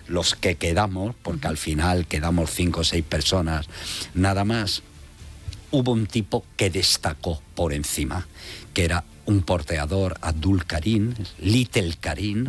los que quedamos, porque al final quedamos 5 o 6 personas nada más, hubo un tipo que destacó por encima, que era un porteador, Abdul Karim, Little Karim,